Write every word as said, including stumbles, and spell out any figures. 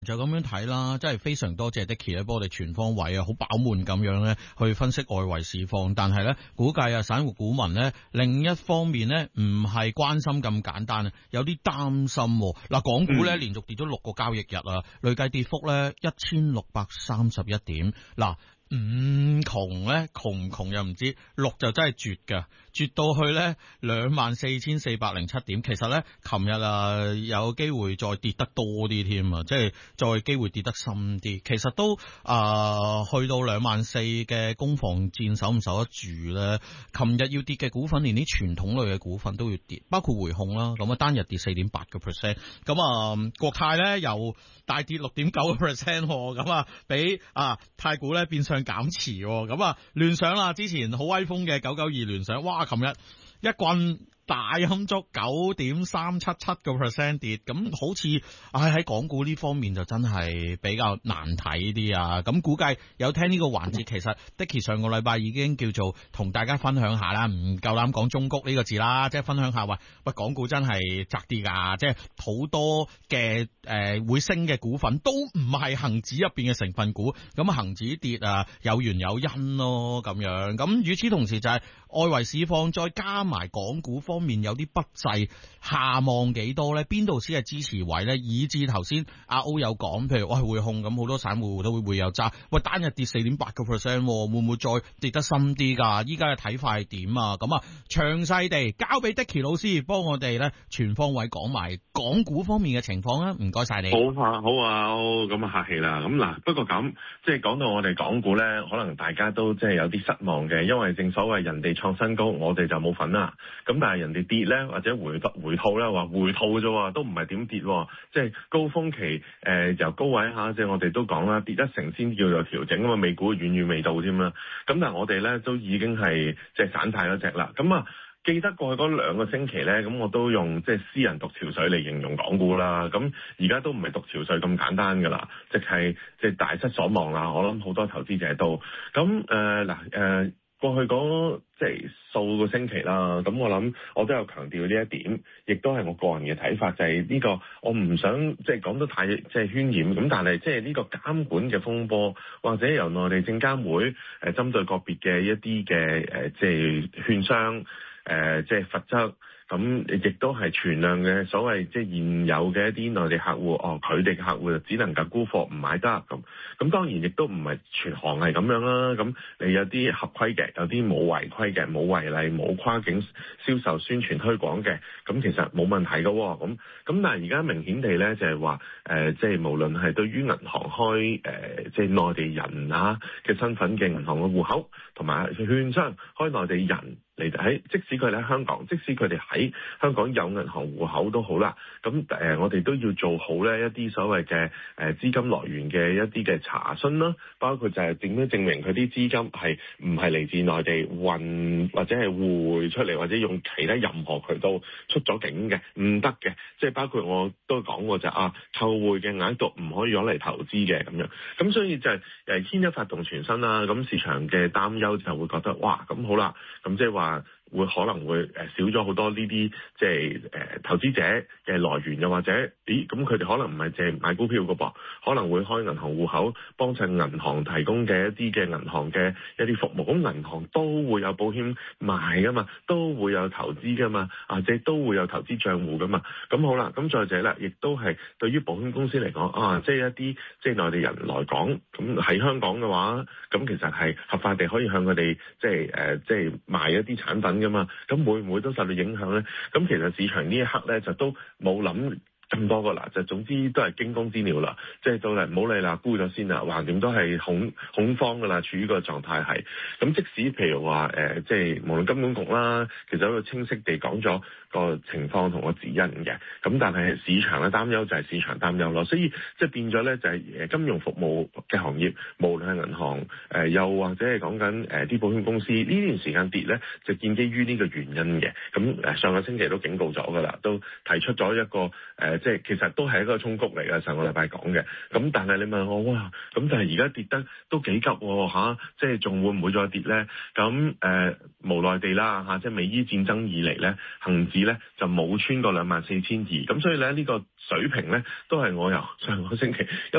就咁樣睇啦，真係非常多謝 Dicky 咧，幫我哋全方位啊，好飽滿咁樣咧去分析外圍市況。但係咧，估計啊，散戶股民咧另一方面咧唔係關心咁簡單啊，有啲擔心。嗱，港股咧連續跌咗六個交易日啊，累計跌幅咧一千六百三十一點。嗱。五窮咧，窮窮又唔知，六就真係絕㗎，絕到去咧兩萬四千四百零七點。其實咧，琴日啊有機會再跌得多啲添啊，即係再機會跌得深啲。其實都啊、呃、去到兩萬四嘅攻防戰守唔守得住咧？琴日要跌嘅股份，連啲傳統類嘅股份都要跌，包括匯控啦。咁啊單日跌四點八個 percent。咁啊國泰咧又大跌六點九個 percent。咁啊比啊太古咧變相減持，咁啊聯想啦，之前好威風嘅九九二聯想，哇，琴日一棍大冚足九點三七七個 percent 跌，咁好似唉喺港股呢方面就真係比較難睇啲啊！咁估計有聽呢個環節，其實 Dicky 上個禮拜已經叫做同大家分享下啦，唔夠膽講中谷呢個字啦，即係分享下話喂港股真係窄啲噶，即係好多嘅誒、呃、會升嘅股份都唔係恒指入邊嘅成分股，咁恒指跌啊有緣有因咯咁樣，咁與此同時就係外圍市況再加埋港股方面有啲不濟，下望幾多咧？邊度先係支持位咧？以至頭先阿 O 有講，譬如喂匯控咁，好多散戶都會會有揸，喂單日跌四點八個 percent，會唔會再跌得深啲噶？依家嘅睇法係點啊？咁啊，詳細地交俾 Dicky 老師幫我哋咧全方位講埋港股方面嘅情況啊！唔該晒你。 好啊，好啊，咁啊客氣啦。咁嗱，不過咁即係講到我哋港股咧，可能大家都即係有啲失望嘅，因為正所謂人哋創新高，我哋就冇份啦。咁但係人哋跌咧，或者回回吐咧，話回吐啫，都唔係點跌，即係高峰期誒、呃、由高位下，即係我哋都講啦，跌一成先叫做調整啊嘛，美股遠遠未到添啦。咁但係我哋咧都已經係即係散晒嗰隻啦。咁啊，記得過去嗰兩個星期咧，咁我都用即係私人獨潮水嚟形容港股啦。咁而家都唔係獨潮水咁簡單噶啦，即係即係大失所望啦。我諗好多投資者都咁誒嗱誒。過去嗰即係數個星期啦，咁我諗我都有強調呢一點，亦都係我個人嘅睇法，就係、是、呢、這個我唔想即係講得太即係渲染，咁但係即係呢個監管嘅風波，或者由內地證監會誒針對個別嘅一啲嘅誒即係券商誒即係罰則。咁亦都係存量嘅所謂即係現有嘅一啲內地客戶，哦，佢哋嘅客戶就只能夠沽貨唔買得咁。咁當然亦都唔係全行係咁樣啦。咁你有啲合規嘅，有啲冇違規嘅，冇違例，冇跨境銷售、宣傳、推廣嘅，咁其實冇問題嘅。咁咁但係而家明顯地咧，就係話誒，即係無論係對於銀行開誒，即係內地人啊嘅身份嘅銀行嘅戶口，同埋券商開內地人。嚟喺，即使佢哋喺香港，即使佢哋喺香港有銀行戶口都好啦。咁誒、呃，我哋都要做好咧一啲所謂嘅誒資金來源嘅一啲嘅查詢啦，包括就係點樣證明佢啲資金係唔係嚟自內地運或者係匯出嚟，或者用其他任何渠道出咗境嘅，唔得嘅。即係包括我都講過就係、啊，購匯嘅額度唔可以攞嚟投資嘅咁樣。咁所以就係誒牽一發動全身啦。咁市場嘅擔憂就會覺得哇，咁好啦，咁即係話。會可能會誒少咗好多呢啲即係誒投資者嘅來源，又或者咦咁佢哋可能唔係淨係買股票㗎噃，可能會開銀行戶口幫襯銀行提供嘅一啲嘅銀行嘅一啲服務，咁銀行都會有保險賣㗎嘛，都會有投資㗎嘛，啊即係都會有投資帳戶㗎嘛，咁好啦，咁再者啦，亦都係對於保險公司嚟講啊，即係一啲即係內地人來港，咁喺香港嘅話，咁其實係合法地可以向佢哋即係誒即係賣一啲產品噶嘛，咁會唔會都受到影響咧？咁其實市場呢一刻咧就都冇諗咁多個啦，就總之都係驚弓之鳥啦，即係到嚟唔好理啦，沽咗先啦，橫掂都係恐恐慌噶啦，處於個狀態係。咁即使譬如話誒、呃，即係無論金管局啦，其實都清晰地講咗個情況同個指引嘅。咁但係市場嘅擔憂就係市場擔憂咯，所以即係變咗咧就係誒金融服務嘅行業，無論係銀行誒、呃，又或者係講緊誒啲保險公司呢段時間跌咧，就建基於呢個原因嘅。咁誒上個星期都警告咗噶啦，都提出咗一個誒。呃即係其實都係一個衝谷嚟嘅，上個禮拜講嘅。咁但係你問我哇，咁但係而家跌得都幾急喎、啊、即係仲會唔會再跌咧？咁誒、呃、無奈地啦嚇，即係美伊戰爭以嚟咧，恆指咧就冇穿過兩萬四千二，咁所以咧呢、呢個水平咧都係我由上個星期